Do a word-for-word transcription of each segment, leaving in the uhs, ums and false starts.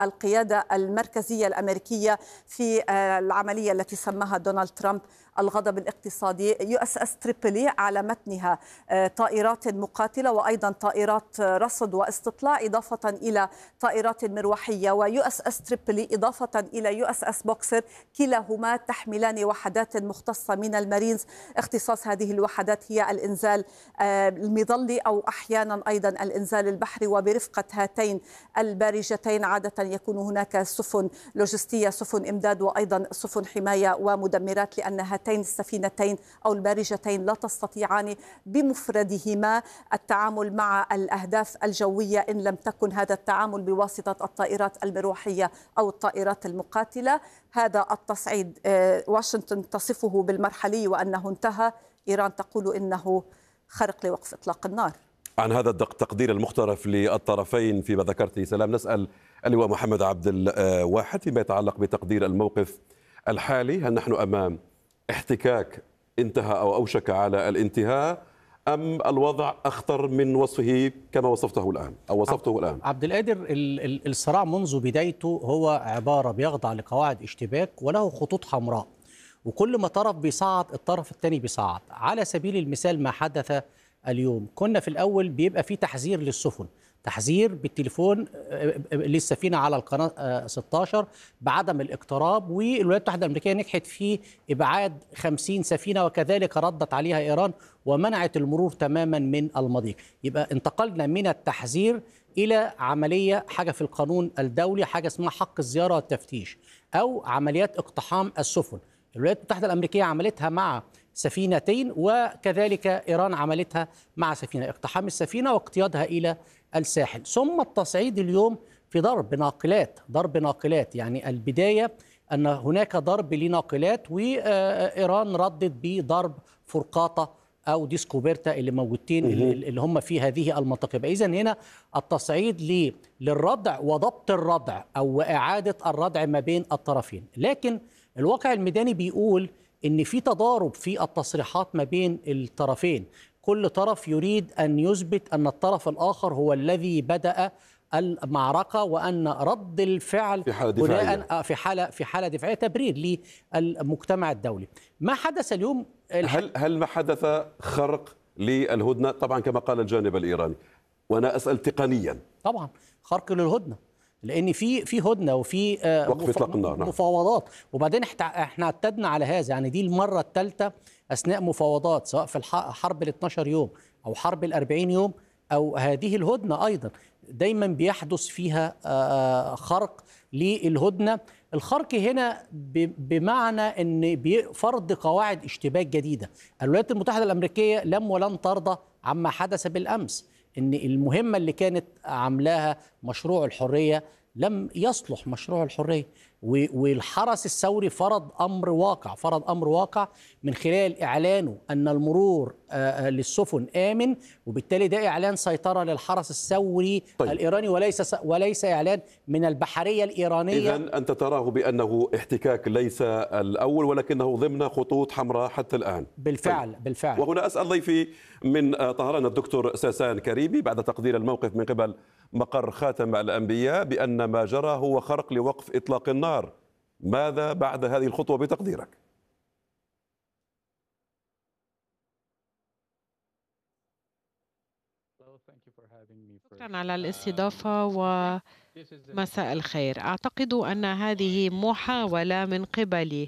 القيادة المركزية الأمريكية في العملية التي سماها دونالد ترامب الغضب الاقتصادي. يو اس اس تريبولي على متنها طائرات مقاتلة وأيضا طائرات رصد واستطلاع إضافة إلى طائرات مروحية، ويو اس اس تريبولي إضافة إلى يو اس اس بوكسر كلاهما تحملان وحدات مختصة من المارينز. اختصاص هذه الوحدات هي الإنزال المظلي أو أحيانا أيضا الإنزال البحري، وبرفقة هاتين البارجتين عادة يكون هناك سفن لوجستية، سفن إمداد وأيضا سفن حماية ومدمرات، لأن هاتين السفينتين أو البارجتين لا تستطيعان بمفردهما التعامل مع الأهداف الجوية إن لم تكن هذا التعامل بواسطة الطائرات المروحية أو الطائرات المقاتلة. هذا التصعيد واشنطن تصفه بالمرحلي وأنه انتهى، إيران تقول إنه خرق لوقف إطلاق النار. عن هذا التقدير المختلف للطرفين فيما ذكرت سلام، نسأل اللواء محمد عبد الواحد فيما يتعلق بتقدير الموقف الحالي. هل نحن أمام احتكاك انتهى أو أوشك على الانتهاء، أم الوضع أخطر من وصفه كما وصفته الآن أو وصفته الآن؟ عبد القادر، الصراع منذ بدايته هو عبارة بيخضع لقواعد اشتباك وله خطوط حمراء، وكل ما طرف بيصعد الطرف الثاني بيصعد. على سبيل المثال ما حدث اليوم، كنا في الأول بيبقى في تحذير للسفن، تحذير بالتليفون للسفينة على القناة ستة عشر بعدم الاقتراب، والولايات المتحدة الأمريكية نجحت في إبعاد خمسين سفينة، وكذلك ردت عليها إيران ومنعت المرور تماما من المضيق. يبقى انتقلنا من التحذير إلى عملية حاجة في القانون الدولي، حاجة اسمها حق الزيارة والتفتيش أو عمليات اقتحام السفن. الولايات المتحدة الأمريكية عملتها مع سفينتين، وكذلك إيران عملتها مع سفينة، اقتحام السفينة واقتيادها إلى الساحل، ثم التصعيد اليوم في ضرب ناقلات. ضرب ناقلات يعني البداية أن هناك ضرب لناقلات، وإيران ردت بضرب فرقاطة أو ديسكوبرتا اللي موجودين اللي هم في هذه المنطقة. إذن هنا التصعيد للردع وضبط الردع أو إعادة الردع ما بين الطرفين. لكن الواقع الميداني بيقول إن في تضارب في التصريحات ما بين الطرفين، كل طرف يريد أن يثبت أن الطرف الآخر هو الذي بدأ المعركة، وأن رد الفعل في حالة دفاعية في حالة في حالة دفاعية تبرير للمجتمع الدولي. ما حدث اليوم هل هل ما حدث خرق للهدنة؟ طبعا كما قال الجانب الإيراني، وأنا أسأل تقنيا. طبعا خرق للهدنة، لان في في هدنه وفي وقف اطلاق النار، نعم. مفاوضات، وبعدين احنا اعتدنا على هذا. يعني دي المره الثالثه اثناء مفاوضات، سواء في حرب ال اثناشر يوم او حرب ال أربعين يوم او هذه الهدنه ايضا، دايما بيحدث فيها خرق للهدنه. الخرق هنا بمعنى ان فرض قواعد اشتباك جديده. الولايات المتحده الامريكيه لم ولن ترضى عما حدث بالامس، ان المهمه اللي كانت عاملاها مشروع الحريه لم يصلح مشروع الحريه، والحرس الثوري فرض امر واقع، فرض امر واقع من خلال اعلانه ان المرور للسفن امن، وبالتالي ده اعلان سيطره للحرس الثوري طيب. الايراني، وليس وليس اعلان من البحريه الايرانيه. اذا انت تراه بانه احتكاك ليس الاول، ولكنه ضمن خطوط حمراء حتى الان. بالفعل طيب. بالفعل. وهنا اسال ضيفي من طهران الدكتور ساسان كريمي بعد تقدير الموقف من قبل مقر خاتم الأنبياء بأن ما جرى هو خرق لوقف إطلاق النار، ماذا بعد هذه الخطوة بتقديرك؟ شكرا على الاستضافة ومساء الخير. أعتقد أن هذه محاولة من قبل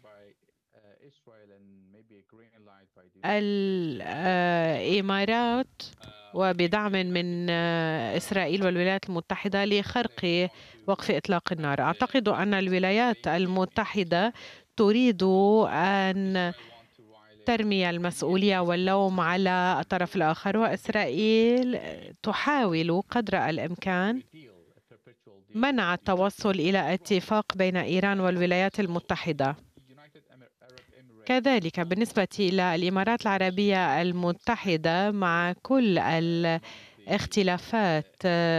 الإمارات وبدعم من إسرائيل والولايات المتحدة لخرق وقف إطلاق النار. أعتقد أن الولايات المتحدة تريد أن ترمي المسؤولية واللوم على الطرف الآخر، وإسرائيل تحاول قدر الإمكان منع التوصل إلى اتفاق بين إيران والولايات المتحدة. كذلك بالنسبة إلى الإمارات العربية المتحدة، مع كل الاختلافات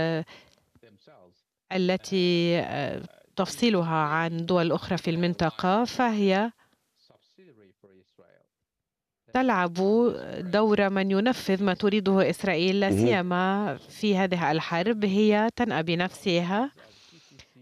التي تفصلها عن دول أخرى في المنطقة، فهي تلعب دور من ينفذ ما تريده إسرائيل، لا سيما في هذه الحرب. هي تنأى بنفسها